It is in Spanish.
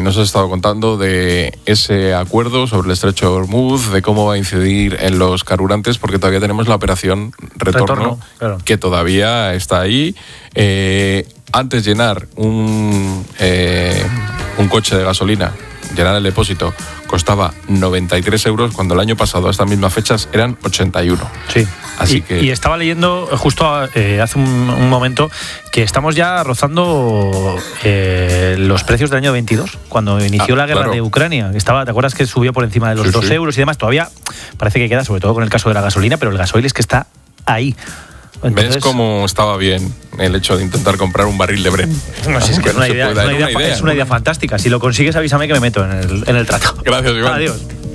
nos has estado contando de ese acuerdo sobre el estrecho de Hormuz, de cómo va a incidir en los carburantes, porque todavía tenemos la operación retorno claro, que todavía está ahí. Antes llenar un coche de gasolina, llenar el depósito, costaba 93 euros, cuando el año pasado a estas mismas fechas eran 81. Sí. Así que... y estaba leyendo justo hace un momento que estamos ya rozando los precios del año 22, cuando inició la guerra de Ucrania. ¿Te acuerdas que subió por encima de los 2 euros y demás? Todavía parece que queda, sobre todo con el caso de la gasolina, pero el gasoil es que está ahí. Entonces, ¿ves cómo estaba bien el hecho de intentar comprar un barril de Brent? No, si es que es una idea fantástica. Si lo consigues, avísame que me meto en el trato. Gracias, Iván. Adiós.